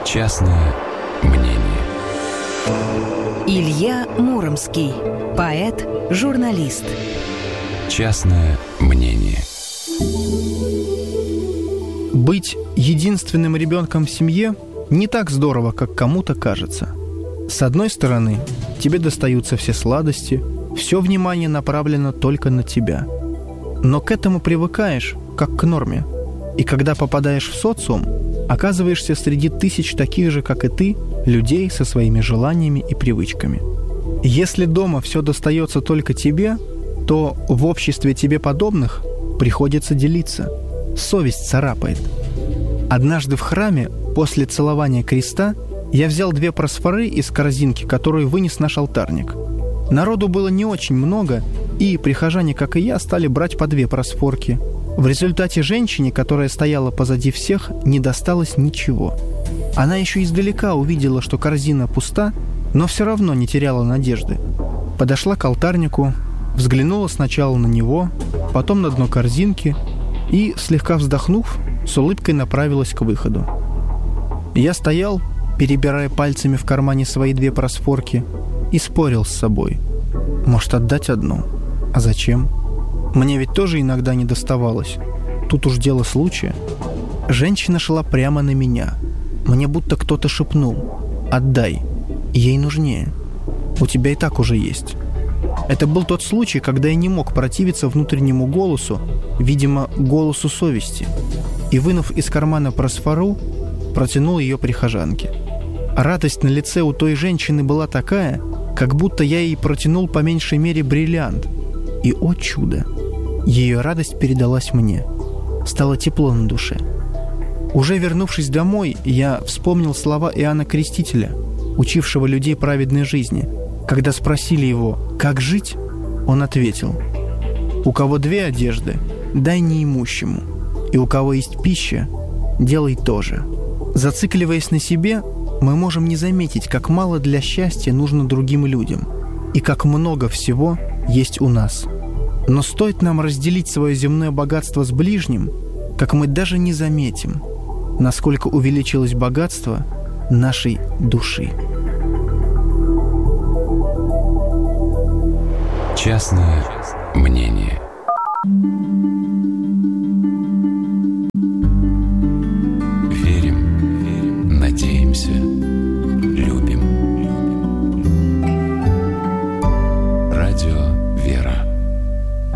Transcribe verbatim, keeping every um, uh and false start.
Частное мнение. Илья Муромский, поэт, журналист. Частное мнение. Быть единственным ребенком в семье не так здорово, как кому-то кажется. С одной стороны, тебе достаются все сладости, все внимание направлено только на тебя. Но к этому привыкаешь, как к норме. И когда попадаешь в социум, оказываешься среди тысяч таких же, как и ты, людей со своими желаниями и привычками. Если дома все достается только тебе, то в обществе тебе подобных приходится делиться. Совесть царапает. Однажды в храме, после целования креста, я взял две просфоры из корзинки, которую вынес наш алтарник. Народу было не очень много, и прихожане, как и я, стали брать по две просфорки. В результате женщине, которая стояла позади всех, не досталось ничего. Она еще издалека увидела, что корзина пуста, но все равно не теряла надежды. Подошла к алтарнику, взглянула сначала на него, потом на дно корзинки и, слегка вздохнув, с улыбкой направилась к выходу. Я стоял, перебирая пальцами в кармане свои две просфорки, и спорил с собой. Может, отдать одну? А зачем? Мне ведь тоже иногда не доставалось. Тут уж дело случая. Женщина шла прямо на меня. Мне будто кто-то шепнул: «Отдай, ей нужнее. У тебя и так уже есть». Это был тот случай, когда я не мог противиться внутреннему голосу, видимо, голосу совести, и, вынув из кармана просфору, протянул ее прихожанке. Радость на лице у той женщины была такая, как будто я ей протянул по меньшей мере бриллиант. И, о чудо, ее радость передалась мне. Стало тепло на душе. Уже вернувшись домой, я вспомнил слова Иоанна Крестителя, учившего людей праведной жизни. Когда спросили его, как жить, он ответил: «У кого две одежды, дай неимущему, и у кого есть пища, делай то же». Зацикливаясь на себе, мы можем не заметить, как мало для счастья нужно другим людям, и как много всего есть у нас. Но стоит нам разделить свое земное богатство с ближним, как мы даже не заметим, насколько увеличилось богатство нашей души. Частное мнение.